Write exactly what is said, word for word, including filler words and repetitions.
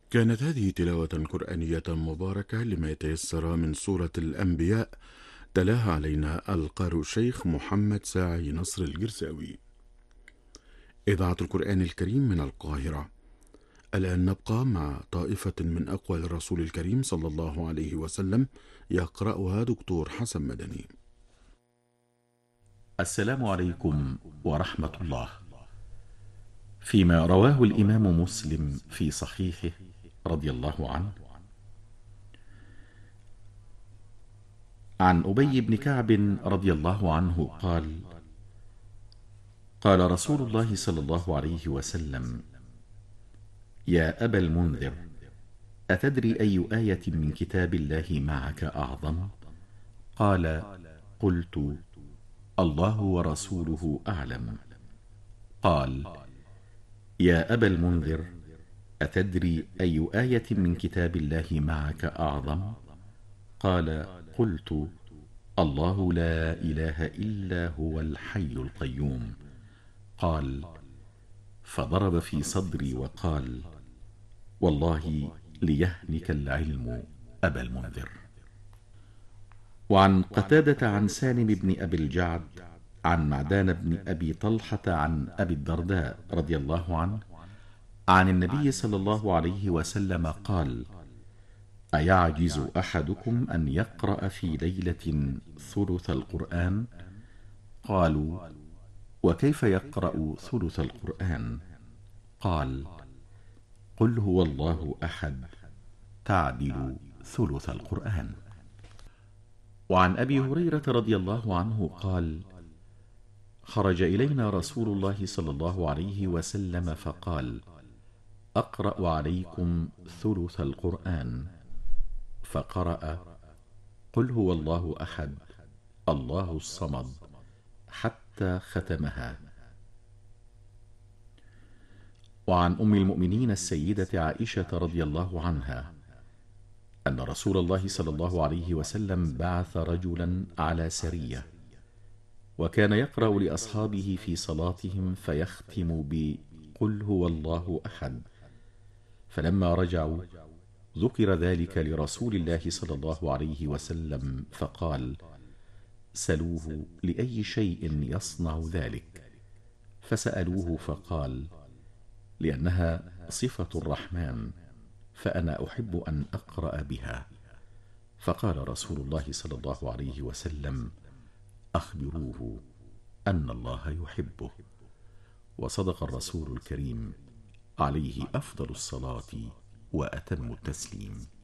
كانت هذه تلاوة قرآنية مباركة لما يتيسر من سورة الأنبياء، تلاها علينا القارئ الشيخ محمد ساعي نصر الجرساوي. إذاعة القرآن الكريم من القاهرة. الآن نبقى مع طائفة من أقوال الرسول الكريم صلى الله عليه وسلم، يقرأها دكتور حسن مدني. السلام عليكم ورحمة الله. فيما رواه الإمام مسلم في صحيحه رضي الله عنه عن أبي بن كعب رضي الله عنه قال: قال رسول الله صلى الله عليه وسلم: يا أبا المنذر، أتدري أي آية من كتاب الله معك أعظم؟ قال: قلت: الله ورسوله أعلم. قال: يا أبا المنذر، أتدري أي آية من كتاب الله معك أعظم؟ قال: قلت: الله لا إله إلا هو الحي القيوم. قال: فضرب في صدري وقال: والله ليهنك العلم أبا المنذر. وعن قتادة عن سالم بن أبي الجعد عن معدان بن أبي طلحة عن أبي الدرداء رضي الله عنه عن النبي صلى الله عليه وسلم قال: أيعجز أحدكم أن يقرأ في ليلة ثلث القرآن؟ قالوا: وكيف يقرأ ثلث القرآن؟ قال: قل هو الله أحد تعدل ثلث القرآن. وعن أبي هريرة رضي الله عنه قال: خرج إلينا رسول الله صلى الله عليه وسلم فقال: أقرأ عليكم ثلث القرآن. فقرأ: قل هو الله أحد الله الصمد حتى ختمها. وعن أم المؤمنين السيدة عائشة رضي الله عنها أن رسول الله صلى الله عليه وسلم بعث رجلا على سرية، وكان يقرأ لأصحابه في صلاتهم فيختم بقل هو الله أحد. فلما رجعوا ذكر ذلك لرسول الله صلى الله عليه وسلم فقال: سلوه لأي شيء يصنع ذلك. فسألوه فقال: لأنها صفة الرحمن، فأنا أحب أن أقرأ بها. فقال رسول الله صلى الله عليه وسلم: أخبروه أن الله يحبه. وصدق الرسول الكريم عليه أفضل الصلاة وأتم التسليم.